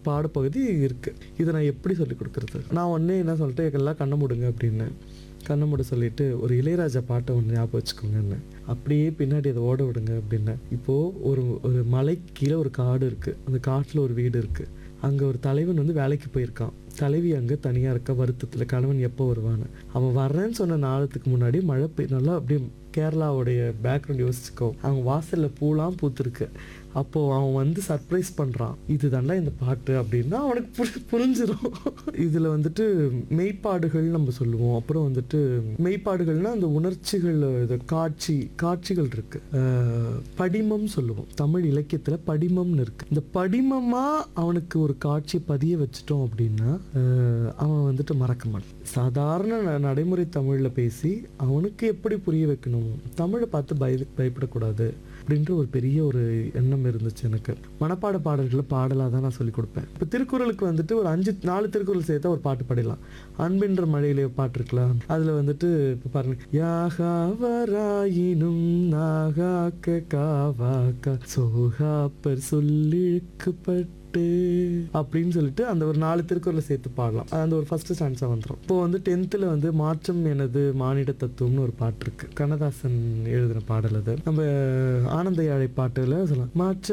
பாடப்பகுதி இருக்குது. இதை நான் எப்படி சொல்லிக் கொடுக்குறது? நான் ஒன்றே என்ன சொல்லிட்டு எல்லாம் கண்ணை மூடுங்க அப்படின்னு கண்ணை மூட சொல்லிட்டு ஒரு இளையராஜா பாட்டை ஒன்று ஞாபகம் வச்சுக்கோங்கன்னு, அப்படியே பின்னாடி அதை ஓட விடுங்க அப்படின்னு. இப்போது ஒரு ஒரு மலைக்கு கீழே ஒரு காடு இருக்குது, அந்த காட்டில் ஒரு வீடு இருக்குது. அங்கே ஒரு தலைவன் வந்து வேலைக்கு போயிருக்கான். தலைவி அங்கே தனியாக இருக்க வருத்தத்தில் கணவன் எப்போ வருவான்னு. அவன் வர்றேன்னு சொன்ன நாளத்துக்கு முன்னாடி மழை நல்லா அப்படியே கேரளாவுடைய பேக்ரவுண்ட் யோசிச்சுக்கோ, அவங்க வாசலில் பூலாம் பூத்துருக்கு. அப்போது அவன் வந்து சர்ப்ரைஸ் பண்ணுறான், இது தாண்டா இந்த பாட்டு அப்படின்னா அவனுக்கு புரிஞ்சிடும். இதில் வந்துட்டு மெய்ப்பாடுகள் நம்ம சொல்லுவோம். அப்புறம் வந்துட்டு மெய்ப்பாடுகள்னால் அந்த உணர்ச்சிகள், இது காட்சிகள் இருக்குது. படிமம் சொல்லுவோம், தமிழ் இலக்கியத்தில் படிமம்னு இருக்குது. இந்த படிமமாக அவனுக்கு ஒரு காட்சி பதிய வச்சிட்டோம் அப்படின்னா அவன் வந்துட்டு மறக்க மாட்டான். சாதாரண நடைமுறை தமிழில் பேசி அவனுக்கு எப்படி புரிய வைக்கணும், தமிழை பார்த்து பயப்படக்கூடாது அப்படின்ற ஒரு பெரிய ஒரு எண்ணம் இருந்துச்சு எனக்கு. மனப்பாட பாடல்களை பாடலாக தான் நான் சொல்லிக் கொடுப்பேன். இப்போ திருக்குறளுக்கு வந்துட்டு ஒரு 4 திருக்குறள் சேர்த்தா ஒரு பாட்டு பாடிடலாம். அன்பின்ற மழையிலே பாட்டு இருக்கலாம். அதில் வந்துட்டு இப்போ பாருங்க, யாகாவராயினும் நாகாக்க காவாக்க சோகாப்பர் சொல்லிழுக்குப்பட்டு அப்படின்னு சொல்லிட்டு அந்த ஒரு 4 திருக்குறளை சேர்த்து பாடலாம். அந்த ஒரு ஃபர்ஸ்ட் ஸ்டான்ஸா வந்துடும். இப்போ வந்து 10th வந்து மாற்றம் எனது மானிட தத்துவம்னு ஒரு பாட்டு இருக்கு, கண்ணதாசன் எழுதின பாடல். அது நம்ம ஆனந்த யாழை பாட்டுல சொல்லலாம், மாற்ற